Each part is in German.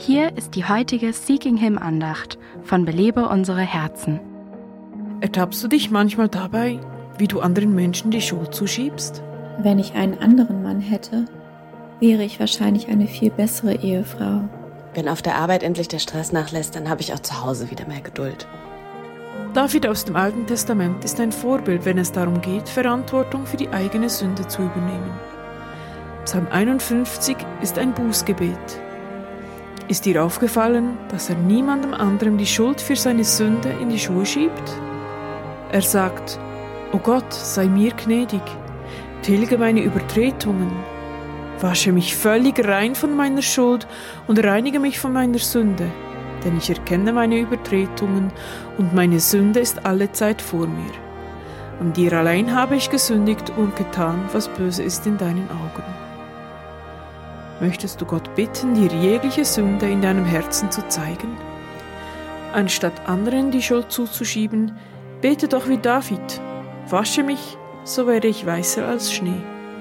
Hier ist die heutige Seeking Him Andacht von Belebe unsere Herzen. Ertappst du dich manchmal dabei, wie du anderen Menschen die Schuld zuschiebst? Wenn ich einen anderen Mann hätte, wäre ich wahrscheinlich eine viel bessere Ehefrau. Wenn auf der Arbeit endlich der Stress nachlässt, dann habe ich auch zu Hause wieder mehr Geduld. David aus dem Alten Testament ist ein Vorbild, wenn es darum geht, Verantwortung für die eigene Sünde zu übernehmen. Psalm 51 ist ein Bußgebet. Ist dir aufgefallen, dass er niemandem anderem die Schuld für seine Sünde in die Schuhe schiebt? Er sagt: O Gott, sei mir gnädig, tilge meine Übertretungen, wasche mich völlig rein von meiner Schuld und reinige mich von meiner Sünde, denn ich erkenne meine Übertretungen und meine Sünde ist allezeit vor mir. An dir allein habe ich gesündigt und getan, was böse ist in deinen Augen. Möchtest du Gott bitten, dir jegliche Sünde in deinem Herzen zu zeigen? Anstatt anderen die Schuld zuzuschieben, bete doch wie David: Wasche mich, so werde ich weißer als Schnee.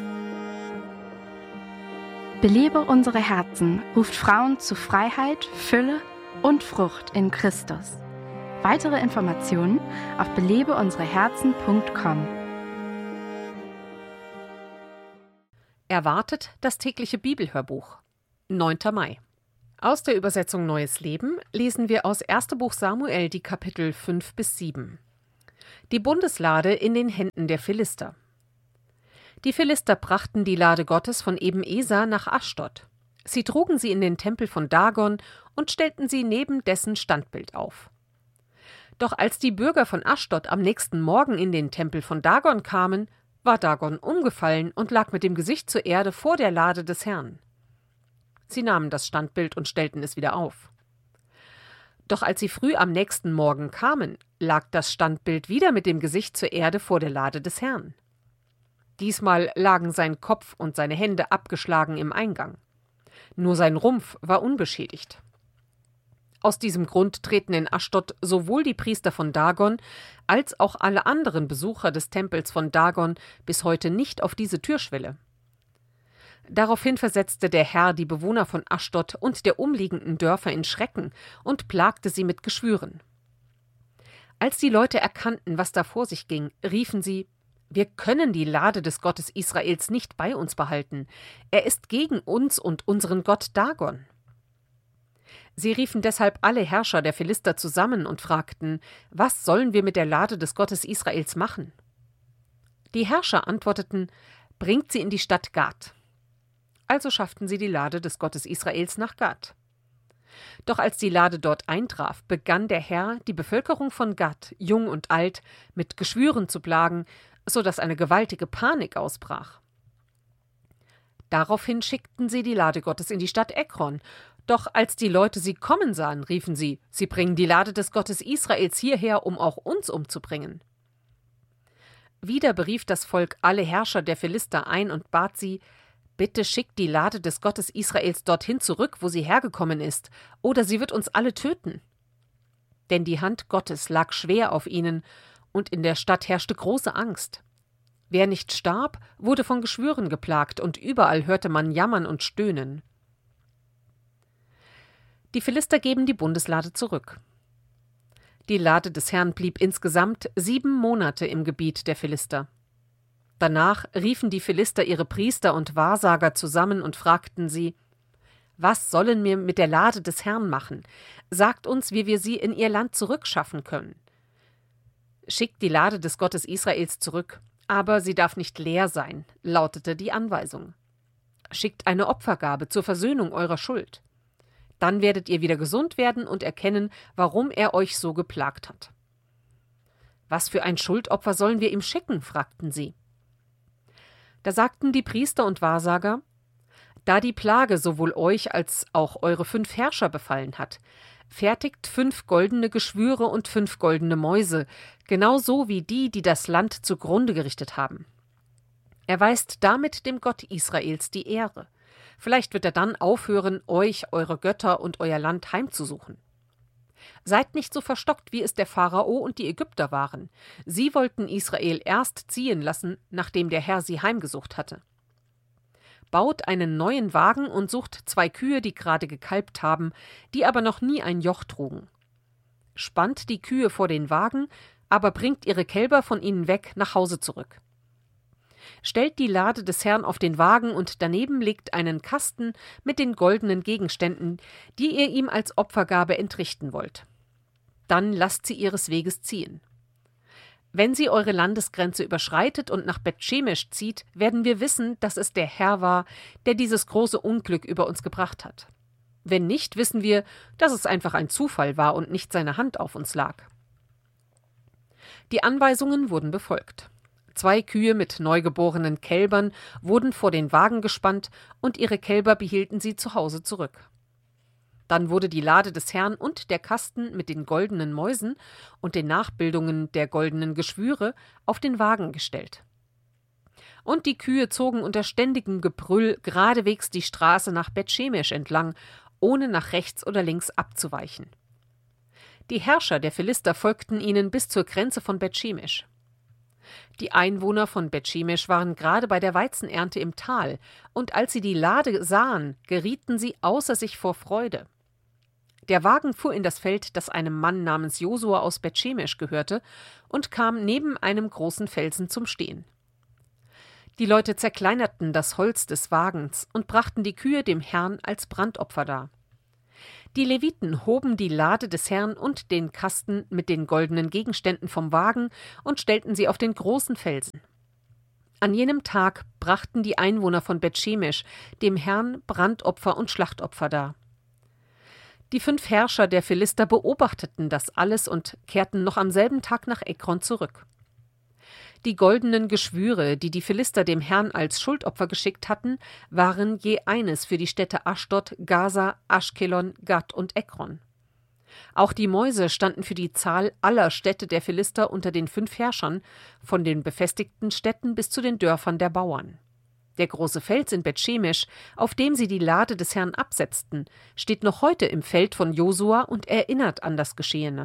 Belebe unsere Herzen ruft Frauen zu Freiheit, Fülle und Frucht in Christus. Weitere Informationen auf belebeunsereherzen.com. Erwartet das tägliche Bibelhörbuch. 9. Mai. Aus der Übersetzung Neues Leben lesen wir aus 1. Buch Samuel die Kapitel 5-7. Die Bundeslade in den Händen der Philister. Die Philister brachten die Lade Gottes von Eben-Eser nach Aschdod. Sie trugen sie in den Tempel von Dagon und stellten sie neben dessen Standbild auf. Doch als die Bürger von Aschdod am nächsten Morgen in den Tempel von Dagon kamen, war Dagon umgefallen und lag mit dem Gesicht zur Erde vor der Lade des Herrn. Sie nahmen das Standbild und stellten es wieder auf. Doch als sie früh am nächsten Morgen kamen, lag das Standbild wieder mit dem Gesicht zur Erde vor der Lade des Herrn. Diesmal lagen sein Kopf und seine Hände abgeschlagen im Eingang. Nur sein Rumpf war unbeschädigt. Aus diesem Grund treten in Aschdod sowohl die Priester von Dagon als auch alle anderen Besucher des Tempels von Dagon bis heute nicht auf diese Türschwelle. Daraufhin versetzte der Herr die Bewohner von Aschdod und der umliegenden Dörfer in Schrecken und plagte sie mit Geschwüren. Als die Leute erkannten, was da vor sich ging, riefen sie: Wir können die Lade des Gottes Israels nicht bei uns behalten. Er ist gegen uns und unseren Gott Dagon. Sie riefen deshalb alle Herrscher der Philister zusammen und fragten: Was sollen wir mit der Lade des Gottes Israels machen? Die Herrscher antworteten: Bringt sie in die Stadt Gat. Also schafften sie die Lade des Gottes Israels nach Gat. Doch als die Lade dort eintraf, begann der Herr, die Bevölkerung von Gat, jung und alt, mit Geschwüren zu plagen, so dass eine gewaltige Panik ausbrach. Daraufhin schickten sie die Lade Gottes in die Stadt Ekron. Doch als die Leute sie kommen sahen, riefen sie: Sie bringen die Lade des Gottes Israels hierher, um auch uns umzubringen. Wieder berief das Volk alle Herrscher der Philister ein und bat sie: Bitte schickt die Lade des Gottes Israels dorthin zurück, wo sie hergekommen ist, oder sie wird uns alle töten. Denn die Hand Gottes lag schwer auf ihnen, und in der Stadt herrschte große Angst. Wer nicht starb, wurde von Geschwüren geplagt, und überall hörte man Jammern und Stöhnen. Die Philister geben die Bundeslade zurück. Die Lade des Herrn blieb insgesamt 7 Monate im Gebiet der Philister. Danach riefen die Philister ihre Priester und Wahrsager zusammen und fragten sie: Was sollen wir mit der Lade des Herrn machen? Sagt uns, wie wir sie in ihr Land zurückschaffen können. Schickt die Lade des Gottes Israels zurück, aber sie darf nicht leer sein, lautete die Anweisung. Schickt eine Opfergabe zur Versöhnung eurer Schuld. Dann werdet ihr wieder gesund werden und erkennen, warum er euch so geplagt hat. Was für ein Schuldopfer sollen wir ihm schicken? Fragten sie. Da sagten die Priester und Wahrsager: Da die Plage sowohl euch als auch eure 5 Herrscher befallen hat, fertigt 5 goldene Geschwüre und 5 goldene Mäuse, genauso wie die, die das Land zugrunde gerichtet haben. Erweist damit dem Gott Israels die Ehre. Vielleicht wird er dann aufhören, euch, eure Götter und euer Land heimzusuchen. Seid nicht so verstockt, wie es der Pharao und die Ägypter waren. Sie wollten Israel erst ziehen lassen, nachdem der Herr sie heimgesucht hatte. baut einen neuen Wagen und sucht 2 Kühe, die gerade gekalbt haben, die aber noch nie ein Joch trugen. Spannt die Kühe vor den Wagen, aber bringt ihre Kälber von ihnen weg nach Hause zurück. Stellt die Lade des Herrn auf den Wagen und daneben legt einen Kasten mit den goldenen Gegenständen, die ihr ihm als Opfergabe entrichten wollt. Dann lasst sie ihres Weges ziehen. Wenn sie eure Landesgrenze überschreitet und nach Bet-Shemesh zieht, werden wir wissen, dass es der Herr war, der dieses große Unglück über uns gebracht hat. Wenn nicht, wissen wir, dass es einfach ein Zufall war und nicht seine Hand auf uns lag. Die Anweisungen wurden befolgt. 2 Kühe mit neugeborenen Kälbern wurden vor den Wagen gespannt und ihre Kälber behielten sie zu Hause zurück. Dann wurde die Lade des Herrn und der Kasten mit den goldenen Mäusen und den Nachbildungen der goldenen Geschwüre auf den Wagen gestellt. Und die Kühe zogen unter ständigem Gebrüll geradewegs die Straße nach Bet-Shemesh entlang, ohne nach rechts oder links abzuweichen. Die Herrscher der Philister folgten ihnen bis zur Grenze von Bet-Shemesh. Die Einwohner von Bet-Shemesh waren gerade bei der Weizenernte im Tal, und als sie die Lade sahen, gerieten sie außer sich vor Freude. Der Wagen fuhr in das Feld, das einem Mann namens Josua aus Bet-Shemesh gehörte, und kam neben einem großen Felsen zum Stehen. Die Leute zerkleinerten das Holz des Wagens und brachten die Kühe dem Herrn als Brandopfer dar. Die Leviten hoben die Lade des Herrn und den Kasten mit den goldenen Gegenständen vom Wagen und stellten sie auf den großen Felsen. An jenem Tag brachten die Einwohner von Bet-Shemesh dem Herrn Brandopfer und Schlachtopfer dar. Die 5 Herrscher der Philister beobachteten das alles und kehrten noch am selben Tag nach Ekron zurück. Die goldenen Geschwüre, die die Philister dem Herrn als Schuldopfer geschickt hatten, waren je eines für die Städte Aschdod, Gaza, Aschkelon, Gat und Ekron. Auch die Mäuse standen für die Zahl aller Städte der Philister unter den 5 Herrschern, von den befestigten Städten bis zu den Dörfern der Bauern. Der große Fels in Bet-Shemesh, auf dem sie die Lade des Herrn absetzten, steht noch heute im Feld von Josua und erinnert an das Geschehene.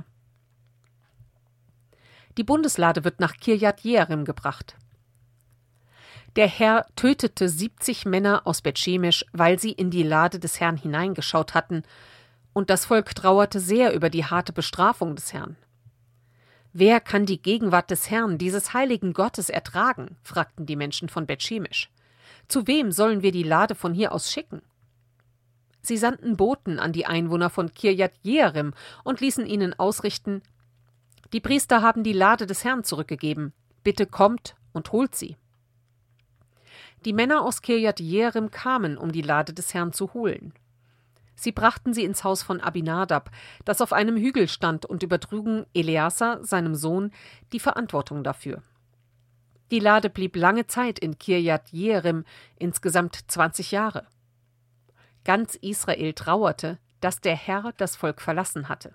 Die Bundeslade wird nach Kirjat Jearim gebracht. Der Herr tötete 70 Männer aus Bet-Shemesh, weil sie in die Lade des Herrn hineingeschaut hatten, und das Volk trauerte sehr über die harte Bestrafung des Herrn. »Wer kann die Gegenwart des Herrn, dieses heiligen Gottes, ertragen?« fragten die Menschen von Bet-Shemesh. »Zu wem sollen wir die Lade von hier aus schicken?« Sie sandten Boten an die Einwohner von Kirjat Jearim und ließen ihnen ausrichten: »Die Priester haben die Lade des Herrn zurückgegeben. Bitte kommt und holt sie.« Die Männer aus Kirjat Jearim kamen, um die Lade des Herrn zu holen. Sie brachten sie ins Haus von Abinadab, das auf einem Hügel stand, und übertrugen Eleazar, seinem Sohn, die Verantwortung dafür. Die Lade blieb lange Zeit in Kirjat Jearim, insgesamt 20 Jahre. Ganz Israel trauerte, dass der Herr das Volk verlassen hatte.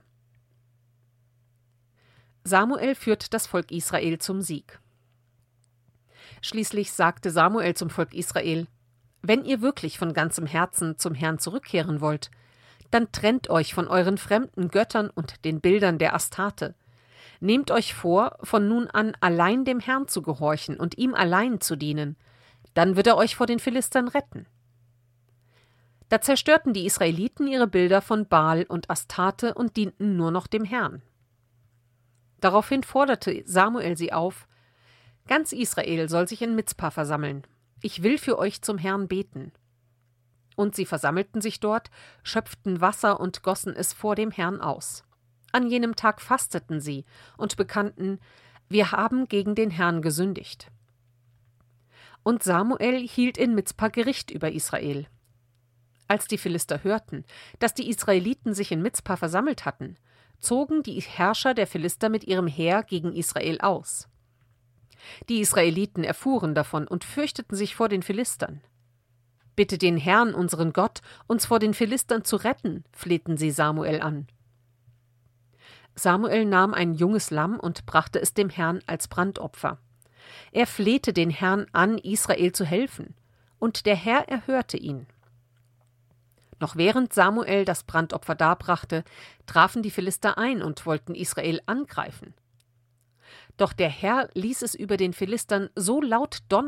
Samuel führt das Volk Israel zum Sieg. Schließlich sagte Samuel zum Volk Israel: »Wenn ihr wirklich von ganzem Herzen zum Herrn zurückkehren wollt, dann trennt euch von euren fremden Göttern und den Bildern der Astarte. Nehmt euch vor, von nun an allein dem Herrn zu gehorchen und ihm allein zu dienen. Dann wird er euch vor den Philistern retten.« Da zerstörten die Israeliten ihre Bilder von Baal und Astarte und dienten nur noch dem Herrn. Daraufhin forderte Samuel sie auf: »Ganz Israel soll sich in Mizpa versammeln. Ich will für euch zum Herrn beten.« Und sie versammelten sich dort, schöpften Wasser und gossen es vor dem Herrn aus. An jenem Tag fasteten sie und bekannten: »Wir haben gegen den Herrn gesündigt.« Und Samuel hielt in Mizpa Gericht über Israel. Als die Philister hörten, dass die Israeliten sich in Mizpa versammelt hatten, zogen die Herrscher der Philister mit ihrem Heer gegen Israel aus. Die Israeliten erfuhren davon und fürchteten sich vor den Philistern. »Bitte den Herrn, unseren Gott, uns vor den Philistern zu retten«, flehten sie Samuel an. Samuel nahm ein junges Lamm und brachte es dem Herrn als Brandopfer. Er flehte den Herrn an, Israel zu helfen, und der Herr erhörte ihn. Noch während Samuel das Brandopfer darbrachte, trafen die Philister ein und wollten Israel angreifen. Doch der Herr ließ es über den Philistern so laut donnern,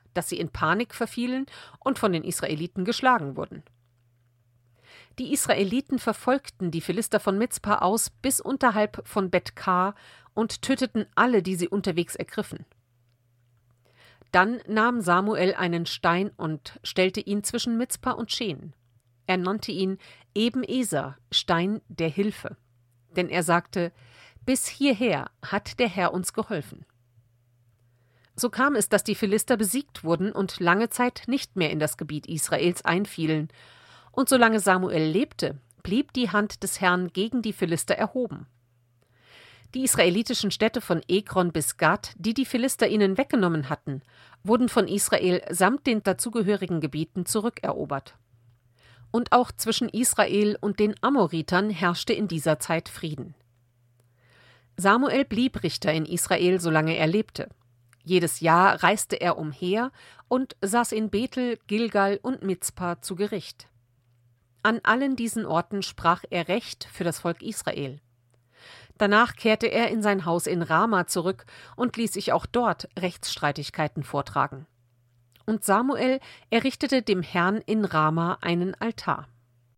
dass sie in Panik verfielen und von den Israeliten geschlagen wurden. Die Israeliten verfolgten die Philister von Mizpa aus bis unterhalb von Bet-Kar und töteten alle, die sie unterwegs ergriffen. Dann nahm Samuel einen Stein und stellte ihn zwischen Mizpa und Schen. Er nannte ihn Eben-Eser, Stein der Hilfe. Denn er sagte, bis hierher hat der Herr uns geholfen. So kam es, dass die Philister besiegt wurden und lange Zeit nicht mehr in das Gebiet Israels einfielen. Und solange Samuel lebte, blieb die Hand des Herrn gegen die Philister erhoben. Die israelitischen Städte von Ekron bis Gat, die die Philister ihnen weggenommen hatten, wurden von Israel samt den dazugehörigen Gebieten zurückerobert. Und auch zwischen Israel und den Amoritern herrschte in dieser Zeit Frieden. Samuel blieb Richter in Israel, solange er lebte. Jedes Jahr reiste er umher und saß in Bethel, Gilgal und Mizpa zu Gericht. An allen diesen Orten sprach er Recht für das Volk Israel. Danach kehrte er in sein Haus in Rama zurück und ließ sich auch dort Rechtsstreitigkeiten vortragen. Und Samuel errichtete dem Herrn in Rama einen Altar.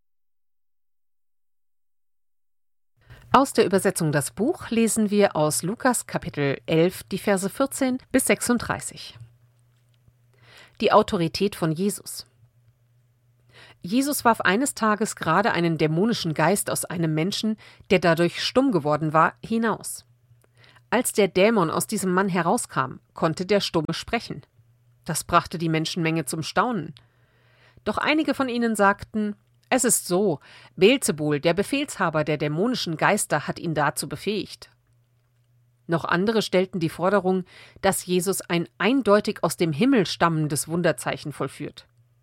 Aus der Übersetzung Das Buch lesen wir aus Lukas Kapitel 11 die Verse 14 bis 36. Die Autorität von Jesus. Jesus warf eines Tages gerade einen dämonischen Geist aus einem Menschen, der dadurch stumm geworden war, hinaus. Als der Dämon aus diesem Mann herauskam, konnte der Stumme sprechen. Das brachte die Menschenmenge zum Staunen. Doch einige von ihnen sagten, es ist so, Beelzebul, der Befehlshaber der dämonischen Geister, hat ihn dazu befähigt. Noch andere stellten die Forderung, dass Jesus ein eindeutig aus dem Himmel stammendes Wunderzeichen vollführt.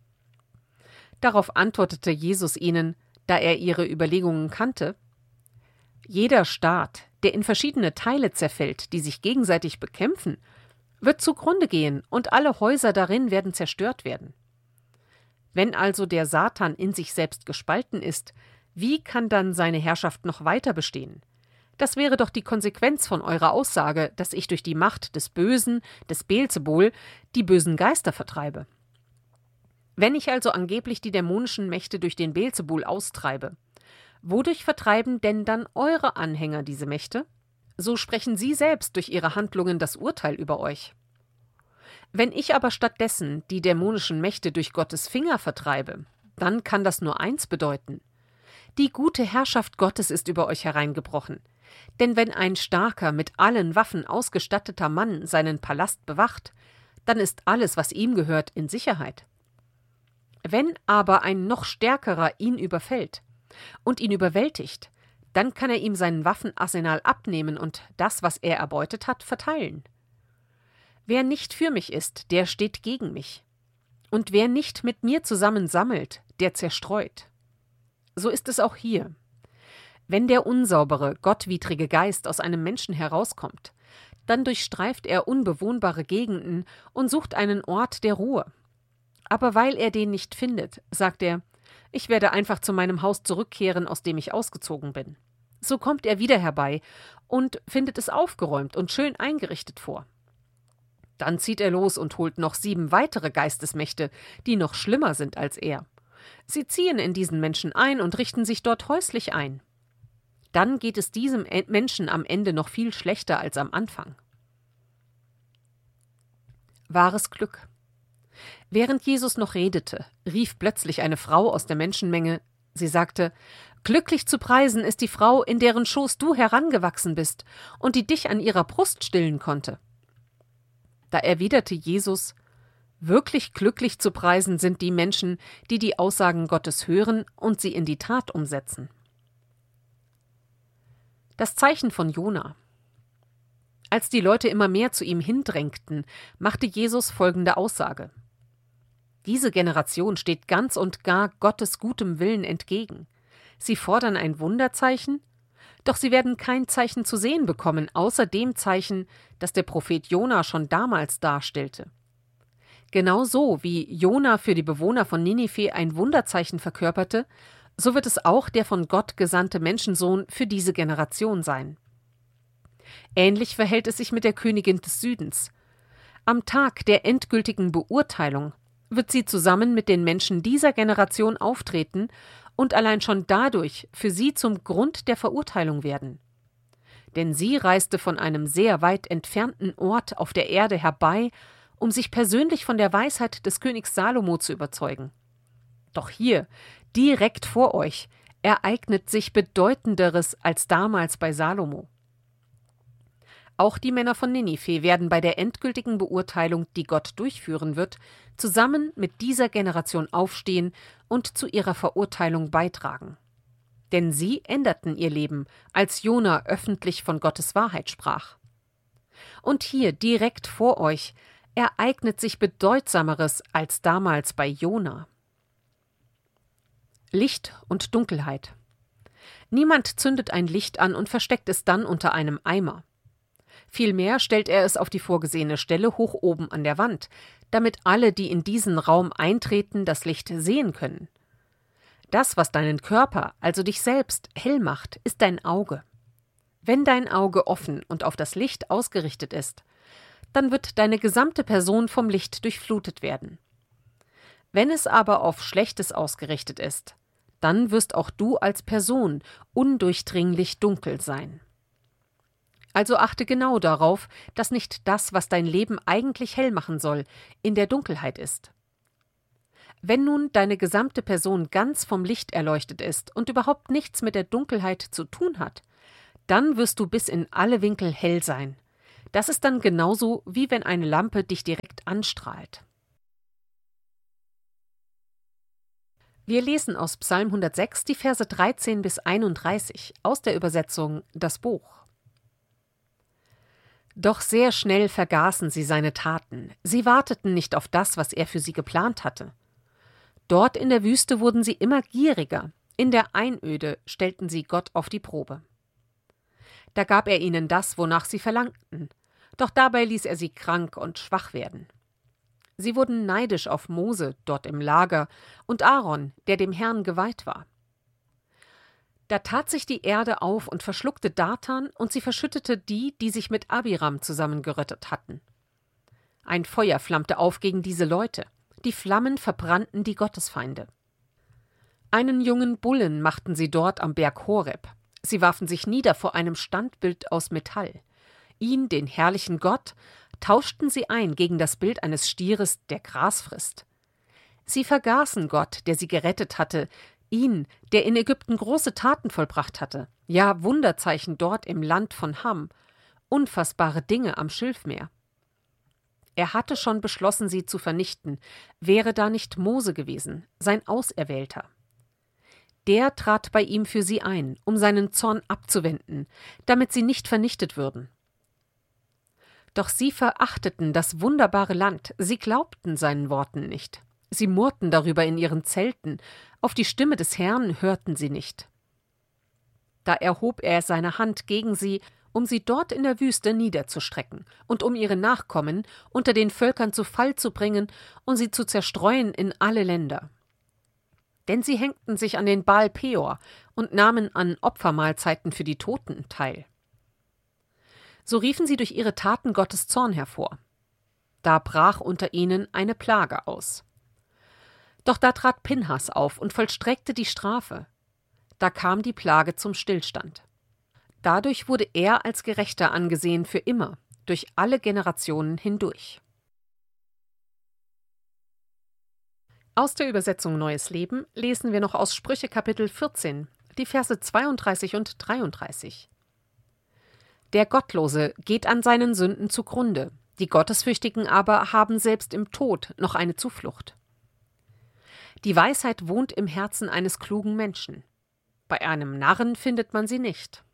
Darauf antwortete Jesus ihnen, da er ihre Überlegungen kannte: Jeder Staat, der in verschiedene Teile zerfällt, die sich gegenseitig bekämpfen, wird zugrunde gehen und alle Häuser darin werden zerstört werden. Wenn also der Satan in sich selbst gespalten ist, wie kann dann seine Herrschaft noch weiter bestehen? Das wäre doch die Konsequenz von eurer Aussage, dass ich durch die Macht des Bösen, des Beelzebul, die bösen Geister vertreibe. Wenn ich also angeblich die dämonischen Mächte durch den Beelzebul austreibe, wodurch vertreiben denn dann eure Anhänger diese Mächte? So sprechen sie selbst durch ihre Handlungen das Urteil über euch. Wenn ich aber stattdessen die dämonischen Mächte durch Gottes Finger vertreibe, dann kann das nur eins bedeuten: Die gute Herrschaft Gottes ist über euch hereingebrochen. Denn wenn ein starker, mit allen Waffen ausgestatteter Mann seinen Palast bewacht, dann ist alles, was ihm gehört, in Sicherheit. Wenn aber ein noch stärkerer ihn überfällt und ihn überwältigt, dann kann er ihm sein Waffenarsenal abnehmen und das, was er erbeutet hat, verteilen. Wer nicht für mich ist, der steht gegen mich. Und wer nicht mit mir zusammen sammelt, der zerstreut. So ist es auch hier. Wenn der unsaubere, gottwidrige Geist aus einem Menschen herauskommt, dann durchstreift er unbewohnbare Gegenden und sucht einen Ort der Ruhe. Aber weil er den nicht findet, sagt er, ich werde einfach zu meinem Haus zurückkehren, aus dem ich ausgezogen bin. So kommt er wieder herbei und findet es aufgeräumt und schön eingerichtet vor. Dann zieht er los und holt noch 7 weitere Geistesmächte, die noch schlimmer sind als er. Sie ziehen in diesen Menschen ein und richten sich dort häuslich ein. Dann geht es diesem Menschen am Ende noch viel schlechter als am Anfang. Wahres Glück. Während Jesus noch redete, rief plötzlich eine Frau aus der Menschenmenge. Sie sagte: Glücklich zu preisen ist die Frau, in deren Schoß du herangewachsen bist und die dich an ihrer Brust stillen konnte. Da erwiderte Jesus: Wirklich glücklich zu preisen sind die Menschen, die die Aussagen Gottes hören und sie in die Tat umsetzen. Das Zeichen von Jona. Als die Leute immer mehr zu ihm hindrängten, machte Jesus folgende Aussage: Diese Generation steht ganz und gar Gottes gutem Willen entgegen. Sie fordern ein Wunderzeichen, doch sie werden kein Zeichen zu sehen bekommen, außer dem Zeichen, das der Prophet Jona schon damals darstellte. Genauso wie Jona für die Bewohner von Ninive ein Wunderzeichen verkörperte, so wird es auch der von Gott gesandte Menschensohn für diese Generation sein. Ähnlich verhält es sich mit der Königin des Südens. Am Tag der endgültigen Beurteilung wird sie zusammen mit den Menschen dieser Generation auftreten und allein schon dadurch für sie zum Grund der Verurteilung werden. Denn sie reiste von einem sehr weit entfernten Ort auf der Erde herbei, um sich persönlich von der Weisheit des Königs Salomo zu überzeugen. Doch hier, direkt vor euch, ereignet sich Bedeutenderes als damals bei Salomo. Auch die Männer von Ninive werden bei der endgültigen Beurteilung, die Gott durchführen wird, zusammen mit dieser Generation aufstehen und zu ihrer Verurteilung beitragen. Denn sie änderten ihr Leben, als Jona öffentlich von Gottes Wahrheit sprach. Und hier, direkt vor euch, ereignet sich Bedeutsameres als damals bei Jona. Licht und Dunkelheit. Niemand zündet ein Licht an und versteckt es dann unter einem Eimer. Vielmehr stellt er es auf die vorgesehene Stelle hoch oben an der Wand, damit alle, die in diesen Raum eintreten, das Licht sehen können. Das, was deinen Körper, also dich selbst, hell macht, ist dein Auge. Wenn dein Auge offen und auf das Licht ausgerichtet ist, dann wird deine gesamte Person vom Licht durchflutet werden. Wenn es aber auf Schlechtes ausgerichtet ist, dann wirst auch du als Person undurchdringlich dunkel sein. Also achte genau darauf, dass nicht das, was dein Leben eigentlich hell machen soll, in der Dunkelheit ist. Wenn nun deine gesamte Person ganz vom Licht erleuchtet ist und überhaupt nichts mit der Dunkelheit zu tun hat, dann wirst du bis in alle Winkel hell sein. Das ist dann genauso, wie wenn eine Lampe dich direkt anstrahlt. Wir lesen aus Psalm 106 die Verse 13 bis 31 aus der Übersetzung Das Buch. Doch sehr schnell vergaßen sie seine Taten. Sie warteten nicht auf das, was er für sie geplant hatte. Dort in der Wüste wurden sie immer gieriger. In der Einöde stellten sie Gott auf die Probe. Da gab er ihnen das, wonach sie verlangten. Doch dabei ließ er sie krank und schwach werden. Sie wurden neidisch auf Mose dort im Lager und Aaron, der dem Herrn geweiht war. Da tat sich die Erde auf und verschluckte Datan, und sie verschüttete die, die sich mit Abiram zusammengerottet hatten. Ein Feuer flammte auf gegen diese Leute. Die Flammen verbrannten die Gottesfeinde. Einen jungen Bullen machten sie dort am Berg Horeb. Sie warfen sich nieder vor einem Standbild aus Metall. Ihn, den herrlichen Gott, tauschten sie ein gegen das Bild eines Stieres, der Gras frisst. Sie vergaßen Gott, der sie gerettet hatte, ihn, der in Ägypten große Taten vollbracht hatte, ja Wunderzeichen dort im Land von Ham, unfassbare Dinge am Schilfmeer. Er hatte schon beschlossen, sie zu vernichten, wäre da nicht Mose gewesen, sein Auserwählter. Der trat bei ihm für sie ein, um seinen Zorn abzuwenden, damit sie nicht vernichtet würden. Doch sie verachteten das wunderbare Land, sie glaubten seinen Worten nicht. Sie murrten darüber in ihren Zelten, auf die Stimme des Herrn hörten sie nicht. Da erhob er seine Hand gegen sie, um sie dort in der Wüste niederzustrecken und um ihre Nachkommen unter den Völkern zu Fall zu bringen und sie zu zerstreuen in alle Länder. Denn sie hängten sich an den Baal Peor und nahmen an Opfermahlzeiten für die Toten teil. So riefen sie durch ihre Taten Gottes Zorn hervor. Da brach unter ihnen eine Plage aus. Doch da trat Pinhas auf und vollstreckte die Strafe. Da kam die Plage zum Stillstand. Dadurch wurde er als Gerechter angesehen für immer, durch alle Generationen hindurch. Aus der Übersetzung Neues Leben lesen wir noch aus Sprüche Kapitel 14, die Verse 32 und 33. Der Gottlose geht an seinen Sünden zugrunde, die Gottesfürchtigen aber haben selbst im Tod noch eine Zuflucht. Die Weisheit wohnt im Herzen eines klugen Menschen. Bei einem Narren findet man sie nicht.